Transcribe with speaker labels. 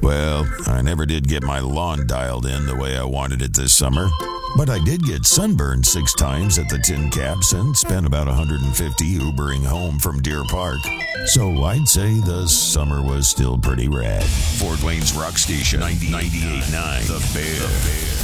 Speaker 1: Well, I never did get my lawn dialed in the way I wanted it this summer. But I did get sunburned 6 times at the Tin Caps and spent about $150 Ubering home from Deer Park. So I'd say the summer was still pretty rad. Fort Wayne's Rock Station 98.9 The Bear.